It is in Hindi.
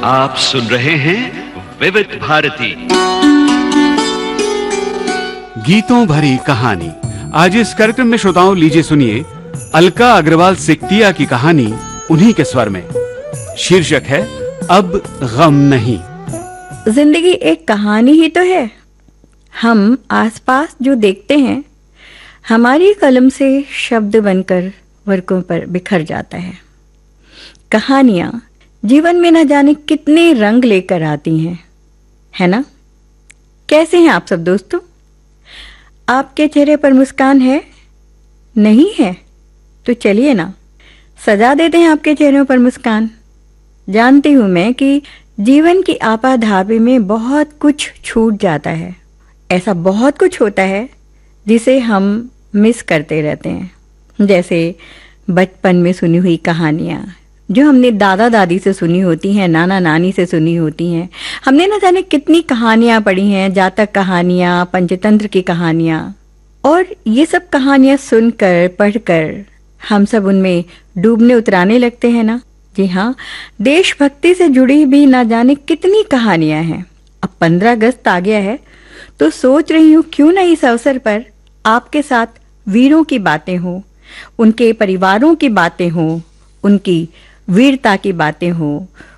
आप सुन रहे हैं विविध भारती गीतों भरी कहानी। आज इस कार्यक्रम में श्रोताओं लीजिए सुनिए अलका अग्रवाल सिकतिया की कहानी उन्हीं के स्वर में। शीर्षक है अब गम नहीं। जिंदगी एक कहानी ही तो है। हम आसपास जो देखते हैं हमारी कलम से शब्द बनकर वर्कों पर बिखर जाता है। कहानियां जीवन में न जाने कितने रंग लेकर आती हैं, है ना? कैसे हैं आप सब दोस्तों? आपके चेहरे पर मुस्कान है? नहीं है तो चलिए ना, सजा देते हैं आपके चेहरों पर मुस्कान। जानती हूं मैं कि जीवन की आपाधापी में बहुत कुछ छूट जाता है। ऐसा बहुत कुछ होता है जिसे हम मिस करते रहते हैं। जैसे बचपन में सुनी हुई कहानियाँ जो हमने दादा दादी से सुनी होती हैं, नाना नानी से सुनी होती हैं। हमने न जाने कितनी कहानियाँ पढ़ी हैं, जातक कहानियाँ, पंचतंत्र की कहानियाँ। और ये सब कहानियाँ सुनकर पढ़कर हम सब उनमें डूबने उतराने लगते हैं ना। जी हाँ, देशभक्ति से जुड़ी भी ना जाने कितनी कहानियां हैं। अब 15 अगस्त आ गया है तो सोच रही हूँ क्यों ना इस अवसर पर आपके साथ वीरों की बातें हो, उनके परिवारों की बातें हो, उनकी वीरता की बातें हो,